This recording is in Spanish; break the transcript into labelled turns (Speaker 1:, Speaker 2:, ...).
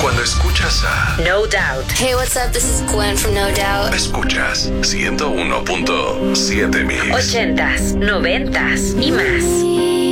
Speaker 1: Cuando escuchas a
Speaker 2: No Doubt.
Speaker 3: Hey, what's up? This is Gwen from No Doubt.
Speaker 1: Escuchas 101.7 Mix.
Speaker 2: 80s, 90s y más.